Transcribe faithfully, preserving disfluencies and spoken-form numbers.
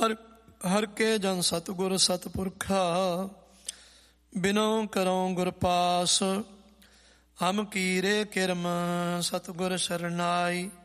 ਹਰ ਹਰ ਕੇ ਜਨ ਸਤਿਗੁਰ ਸਤਿਪੁਰਖਾ, ਬਿਨੋ ਕਰੋ ਗੁਰ ਪਾਸ। ਹਮ ਕੀਰੇ ਕਿਰਮ ਸਤਿਗੁਰ ਸਰਨਾਈ।